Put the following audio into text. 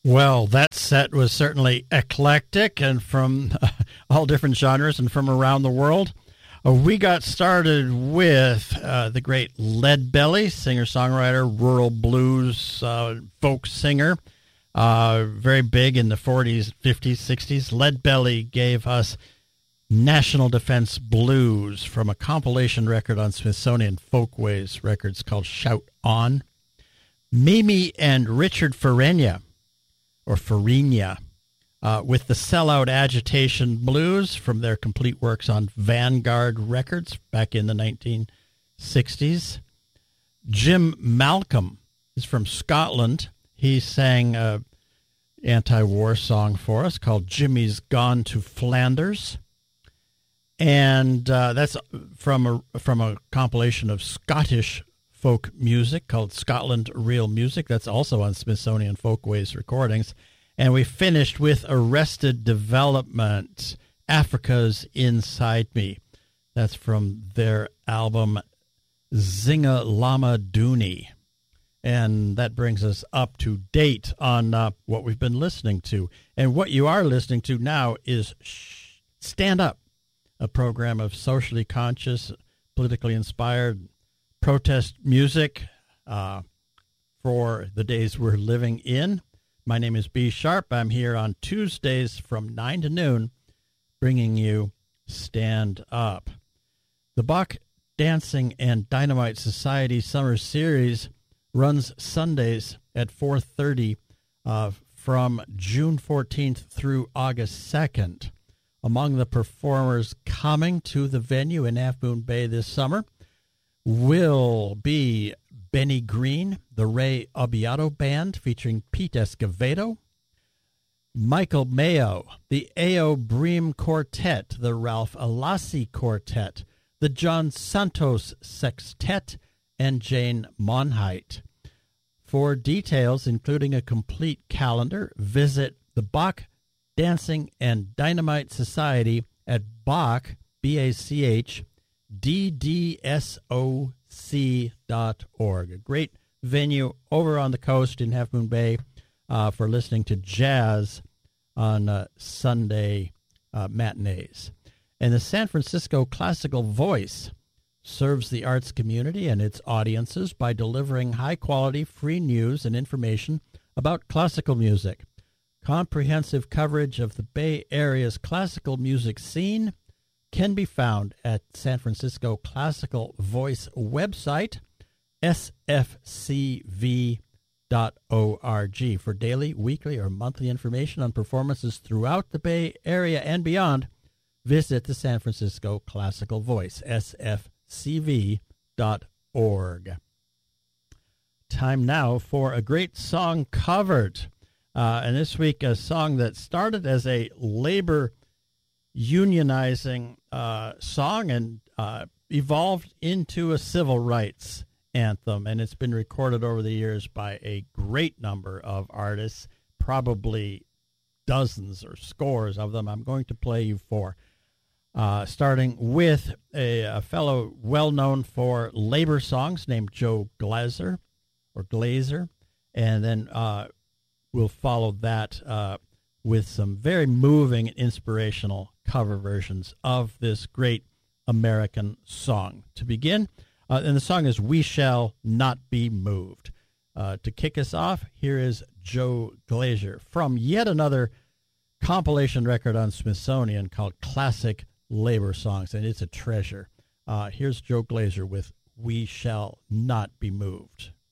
Well, that set was certainly eclectic and from all different genres and from around the world. We got started with the great Leadbelly, singer-songwriter, rural blues folk singer, very big in the 40s, 50s, 60s. Leadbelly gave us National Defense Blues from a compilation record on Smithsonian Folkways Records called Shout On. Mimi and Richard Farina, with the Sellout Agitation Blues from their complete works on Vanguard Records back in the 1960s. Jim Malcolm is from Scotland. He sang an anti-war song for us called Jimmy's Gone to Flanders. And that's from a compilation of Scottish folk music called Scotland Real Music. That's also on Smithsonian Folkways Recordings. And we finished with Arrested Development, Africa's Inside Me. That's from their album Zinga Lama Dooney. And that brings us up to date on what we've been listening to. And what you are listening to now is Stand Up, a program of socially conscious, politically inspired protest music for the days we're living in. My name is B. Sharp. I'm here on Tuesdays from 9 to noon, bringing you Stand Up. The Bach Dancing and Dynamite Society Summer Series runs Sundays at 4:30 from June 14th through August 2nd. Among the performers coming to the venue in Half Moon Bay this summer will be Benny Green, the Ray Obiato Band featuring Pete Escovedo, Michael Mayo, the A.O. Bream Quartet, the Ralph Alassi Quartet, the John Santos Sextet, and Jane Monheit. For details, including a complete calendar, visit the Bach Dancing and Dynamite Society at Bach, B-A-C-H, DDSOC.org. A great venue over on the coast in Half Moon Bay for listening to jazz on Sunday matinees. And the San Francisco Classical Voice serves the arts community and its audiences by delivering high-quality free news and information about classical music. Comprehensive coverage of the Bay Area's classical music scene can be found at San Francisco Classical Voice website, sfcv.org. For daily, weekly, or monthly information on performances throughout the Bay Area and beyond, visit the San Francisco Classical Voice, sfcv.org. Time now for a great song covered. And this week, a song that started as a labor unionizing song and evolved into a civil rights anthem. And it's been recorded over the years by a great number of artists, probably dozens or scores of them. I'm going to play you four, starting with a fellow well-known for labor songs named Joe Glazer, and then we'll follow that with some very moving and inspirational cover versions of this great American song. To begin, and the song is We Shall Not Be Moved. To kick us off, here is Joe Glazer from yet another compilation record on Smithsonian called Classic Labor Songs, and it's a treasure. Here's Joe Glazer with We Shall Not Be Moved.